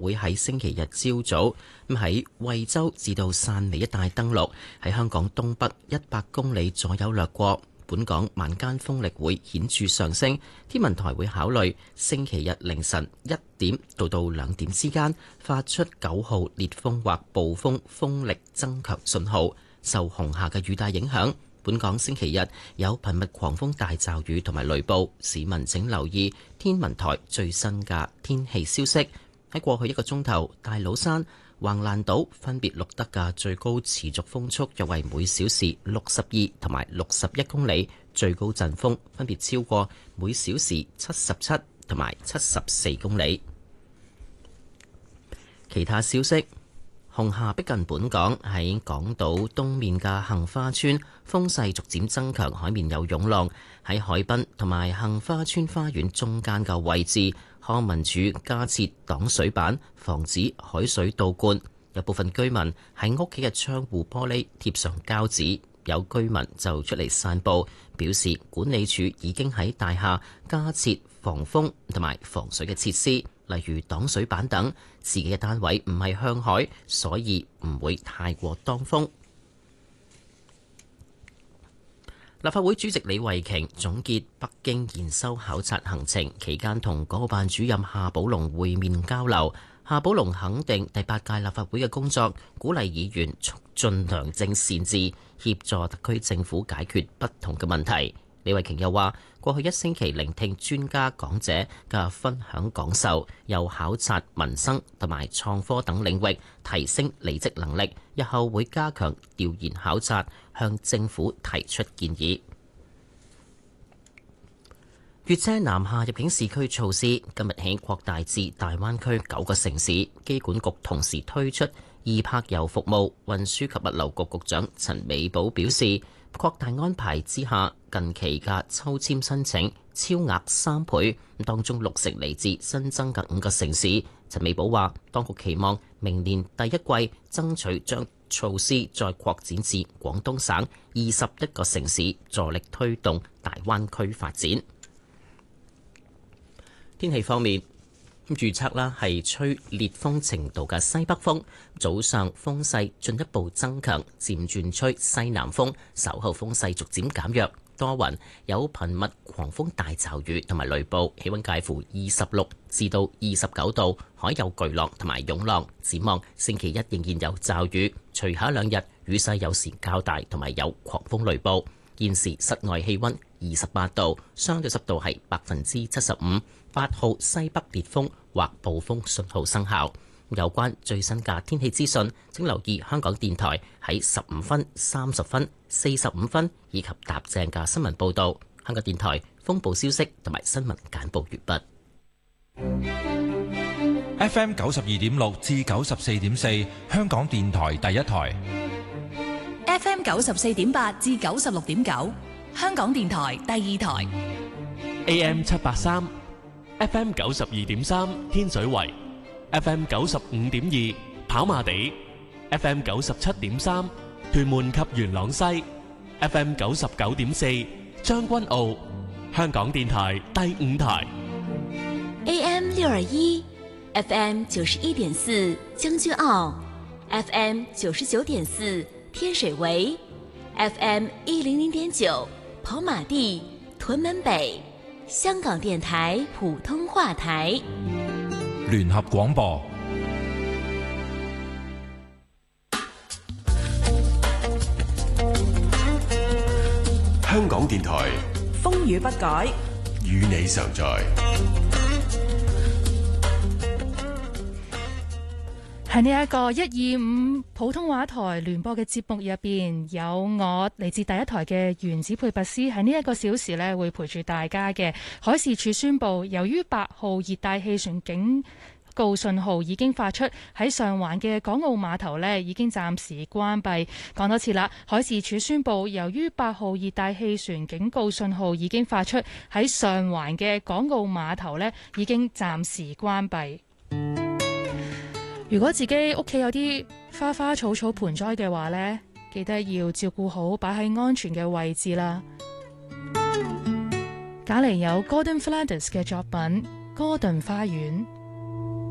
會喺星期日朝早喺惠州至到汕尾一帶登陸，喺香港東北100公里左右掠過。本港晚間風力會顯著上升，天文台會考慮星期日凌晨1點到2點之間發出9號烈風或暴風風力增強信號。受紅霞嘅雨帶影響，本港星期日有頻密狂風大驟雨同埋雷暴，市民請留意天文台最新嘅天氣消息。喺過去1個鐘頭，大老山、橫瀾島分別錄得嘅最高持續風速約為每小時62同埋61公里，最高陣風分別超過每小時77同埋74公里。其他消息，紅霞逼近本港，喺港島東面嘅杏花村風勢逐漸增強，海面有湧浪。喺海濱同埋杏花村花園中間嘅位置，康文署加設擋水板，防止海水倒灌。有部分居民喺屋企嘅窗戶玻璃貼上膠紙，有居民就出嚟散步，表示管理處已經喺大廈加設防風同埋防水嘅設施，例如擋水板等。自己嘅單位唔係向海，所以唔會太過當風。立法會主席李慧瓊總結北京研修考察行程期間，同港澳辦主任夏寶龍會面交流。夏寶龍肯定第8屆立法會嘅工作，鼓勵議員促進良政善治，協助特區政府解決不同嘅問題。李慧瓊又話：過去1星期聆聽專家講者嘅分享講授，又考察民生同埋創科等領域，提升履職能力。日後會加強調研考察，向政府提出建議。粵車南下入境市區措施今日起擴大至大灣區9個城市，機管局同時推出易泊遊服務。運輸及物流局局長陳美寶表示，擴大安排之下，近期嘅抽籤申請超額3倍，當中60%嚟自新增嘅5個城市。陳美寶話，當局期望明年第一季爭取將措施再擴展至廣東省21個城市，助力推動大灣區發展。天氣方面，預測啦係吹烈風程度嘅西北風，早上風勢進一步增強，漸轉吹西南風，稍後風勢逐漸減弱，多雲，有頻密狂風大驟雨同埋雷暴，氣溫介乎26至到29度，海有巨浪同埋湧浪。展望星期一仍然有驟雨，隨後2日雨勢有時較大，同埋有狂風雷暴。現時室外氣溫28度，相對濕度係75%，8號西北烈風或暴風信號生效。有關最新嘅天氣資訊，請留意香港電台喺15分、30分、45分以及踏正嘅新聞報導。香港電台風暴消息同埋新聞簡報完畢。FM 92.6至94.4，香港電台第一台。 FM 94.8至96.9，香港電台第二台。 AM 783 FM 92.3，天水圍 FM 95.2，跑馬地 FM 97.3，屯門及元朗西 FM 99.4，將軍澳，香港電台第五台。 AM 621 FM 91.4，將軍澳 FM 99.4，天水圍 FM 100.9，跑馬地，屯門北，香港電台普通話台。 聯合廣播。 香港電台風雨不改， 與你常在。 喺呢一個125普通話台聯播嘅節目入邊，有我嚟自第一台嘅原子配拔斯，喺呢一個小時呢會陪住大家嘅。海事處宣布，由於8號熱帶氣旋警告信號已經發出，喺上環嘅港澳碼頭呢已經暫時關閉。講多次啦，海事處宣布，由於8號熱帶氣旋警告信號已經發出，喺上環嘅港澳碼頭呢已經暫時關閉。如果自己屋企有啲花花草草盆栽嘅話呢，記得要照顧好，擺喺安全嘅位置啦。隔籬有 Gordon Flanders 嘅作品《哥頓花園》。